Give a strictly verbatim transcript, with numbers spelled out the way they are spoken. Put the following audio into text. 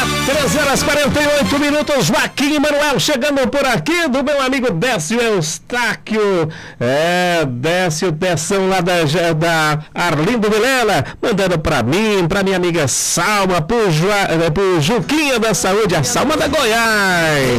treze horas e quarenta e oito minutos, Joaquim e Manuel chegando por aqui, do meu amigo Décio Eustáquio. É, Décio Teção lá da, da Arlindo Vilela, mandando pra mim, pra minha amiga Salma, pro, Joa, pro Juquinha da Saúde, a Salma da Goiás.